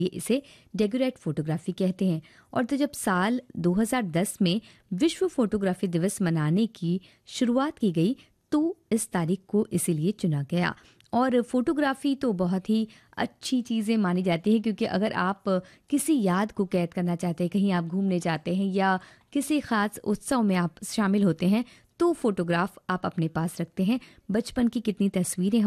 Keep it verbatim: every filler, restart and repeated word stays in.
ये इसे डेगुरेट फोटोग्राफी कहते हैं। और तो जब साल दो हज़ार दस में विश्व फोटोग्राफी दिवस मनाने की शुरुआत की गई तो इस तारीख को इसीलिए चुना गया। और फोटोग्राफी तो बहुत ही अच्छी चीज़ें मानी जाती हैं, क्योंकि अगर आप किसी याद को कैद करना चाहते हैं, कहीं आप घूमने जाते हैं या किसी ख़ास उत्सव में आप शामिल होते हैं तो फोटोग्राफ आप अपने पास रखते हैं। बचपन की कितनी तस्वीरें हम